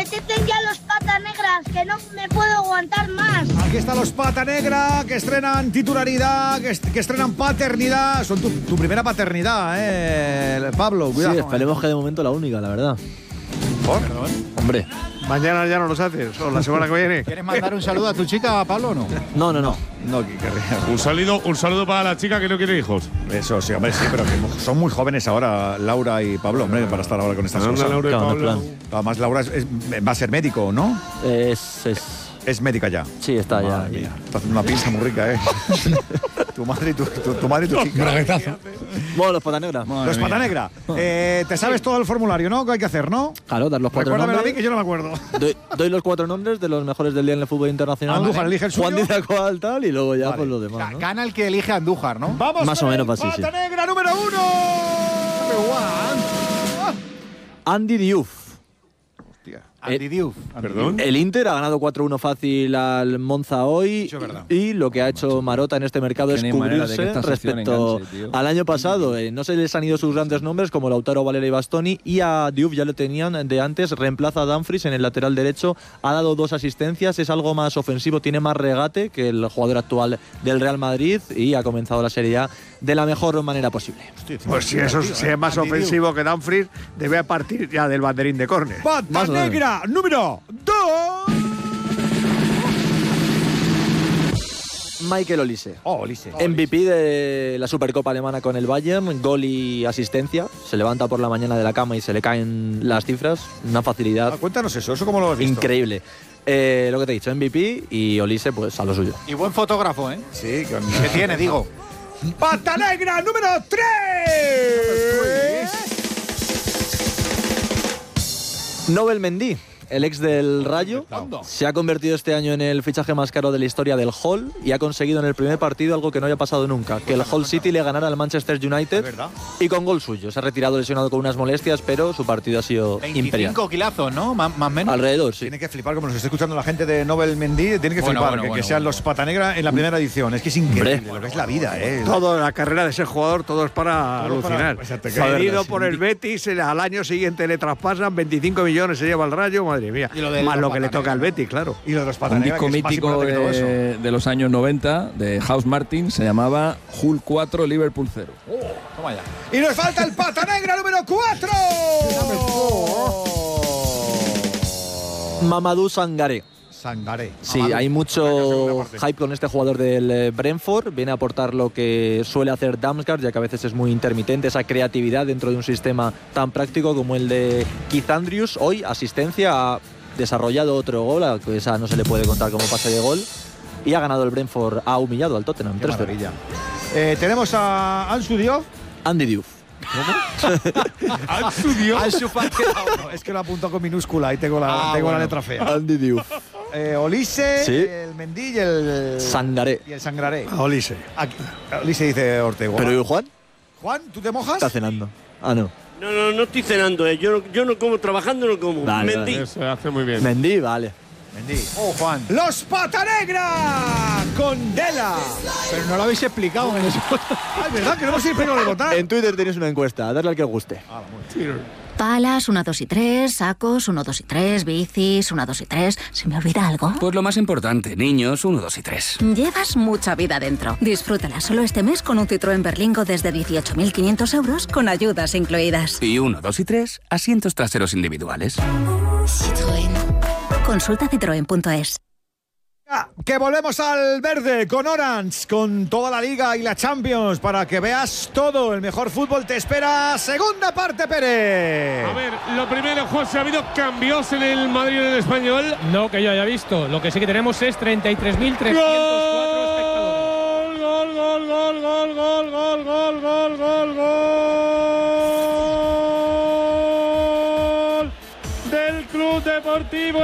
apetecen ya los Pata Negras, que no me puedo aguantar más. Aquí están los Pata Negra, que estrenan titularidad, que estrenan paternidad. Son tu primera paternidad, Pablo, cuidado. Sí, esperemos que de momento la única, la verdad. ¿Por? Hombre. Mañana ya no los haces, o la semana que viene. ¿Quieres mandar un saludo a tu chica, Pablo, o no? No. No, que querría. Un saludo para la chica que no quiere hijos. Eso, sí, hombre, sí, pero que son muy jóvenes ahora, Laura y Pablo, hombre, para estar ahora con estas cosas. Laura y Claro, Pablo. plan. Además, Laura va a ser médico, ¿no? Es médica ya. Sí, está ya. Madre mía, está haciendo una pizza muy rica, ¿eh? tu madre y tu chica. Bueno, los Pata Negra. Los Pata Negra. Te sabes todo el formulario, ¿no? ¿Qué hay que hacer, no? Claro, dar los 4 Recuérdamelo a mí, nombres. que yo no me acuerdo. Doy los 4 nombres de los mejores del día en el fútbol internacional. Andújar elige el suyo. Juan Díaz Coal, tal, y luego ya Vale. pues los demás, ¿no? Gana el que elige a Andújar, ¿no? Vamos Más o con menos el así, sí. Pata Negra número 1. Andy Diouf. Andy Diouf. Perdón. El Inter ha ganado 4-1 fácil al Monza hoy. Eso es verdad. Y lo que ha hecho Marotta en este mercado es Que no hay manera de que cubrirse esta sección respecto enganche, tío. al año pasado. No se les han ido sus grandes nombres como Lautaro, Valera y Bastoni. Y a Diouf ya lo tenían de antes. Reemplaza a Dumfries en el lateral derecho. Ha dado 2 asistencias. Es algo más ofensivo. Tiene más regate que el jugador actual del Real Madrid. Y ha comenzado la Serie A de la mejor manera posible. Pues si es más ofensivo que Dumfries, debe partir ya del banderín de córner. Pata Más o menos. Negra número 2. Michael Olise. Olise. MVP de la Supercopa Alemana con el Bayern, gol y asistencia. Se levanta por la mañana de la cama y se le caen las cifras. Una facilidad Cuéntanos eso cómo lo has visto. increíble. Lo que te he dicho, MVP y Olise pues a lo suyo. Y buen fotógrafo, ¿eh? Sí, ¿Qué tiene, digo? Pata Negra número 3. Nobel Mendy, el ex del Rayo, se ha convertido este año en el fichaje más caro de la historia del Hull y ha conseguido en el primer partido algo que no había pasado nunca, que el Hull City le ganara al Manchester United y con gol suyo. Se ha retirado lesionado con unas molestias, pero su partido ha sido imperial. 25 kilazos, ¿no? Más o menos. Alrededor, sí. Tiene que flipar, como nos está escuchando la gente de Nobel Mendy, tiene que flipar que sean los Pata Negra en la primera edición. Es que es increíble lo que es la vida, ¿eh? Toda la carrera de ese jugador, todo es para Todo alucinar. exacto, Cedido por el Betis, al año siguiente le traspasan, 25 millones se lleva el Rayo, madre mía. Y lo de Más los lo que le Pata toca al Negra. Betis, claro. Y lo de los Pata Un Negra, disco que es más mítico importante que todo eso. de los años 90 de House Martin se llamaba Hull 4, Liverpool 0. Toma ya. Y nos falta el Pata Negra número 4. Mamadou Sangaré. Sangaré. Sí, hay mucho hype con este jugador del Brentford. Viene a aportar lo que suele hacer Damsgaard, ya que a veces es muy intermitente, esa creatividad dentro de un sistema tan práctico como el de Keith Andrews. Hoy, asistencia, ha desarrollado otro gol, a que esa no se le puede contar como pase de gol. Y ha ganado el Brentford, ha humillado al Tottenham. Qué 3-0. maravilla. Tenemos a Ansu Diouf. Andy Diouf. Ansu Fati. No, es que lo apunto con minúscula y tengo la letra fea. Andy Diouf. Olise, Sí. el Mendy y el Sangaré. Y el Sangaré. Olise. Aquí, Olise dice Ortega. ¿Pero y Juan? Juan, ¿tú te mojas? Está cenando. Ah, no. No estoy cenando, yo no como, trabajando no como. Vale, Mentí. vale. Eso hace muy bien. Mendy, vale. Mendy. Oh, Juan. Los Pata Negra con Dela. Pero no lo habéis explicado en eso. Ah, es verdad que no hemos ido primero de votar. En Twitter tenéis una encuesta, darle al que os guste. Palas, 1, 2 y 3, sacos, 1, 2 y 3, bicis, 1, 2 y 3. ¿Se me olvida algo? Pues lo más importante, niños, 1, 2 y 3. Llevas mucha vida dentro. Disfrútala solo este mes con un Citroën Berlingo desde 18.500 euros con ayudas incluidas. Y 1, 2 y 3, asientos traseros individuales. Citroën. Consulta citroen.es. Que volvemos al verde con Orange, con toda la Liga y la Champions, para que veas todo. El mejor fútbol te espera. Segunda parte, Pérez. A ver, lo primero, José, ¿ha habido cambios en el Madrid y en el Español? No, que yo haya visto. Lo que sí que tenemos es 33.304 espectadores. ¡Gol! Del Club Deportivo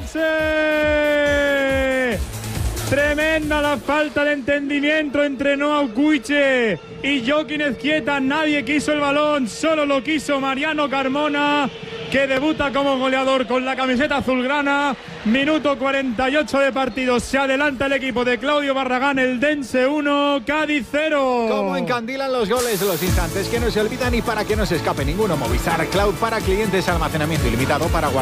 Eldense. Tremenda la falta de entendimiento entre Noah Cuiche y Joaquín Ezquieta. Nadie quiso el balón, solo lo quiso Mariano Carmona, que debuta como goleador con la camiseta azulgrana. Minuto 48 de partido. Se adelanta el equipo de Claudio Barragán. Eldense 1, Cádiz 0. Como encandilan los goles, los instantes que no se olvidan y para que no se escape ninguno. Movistar Cloud para clientes, almacenamiento ilimitado para guardar.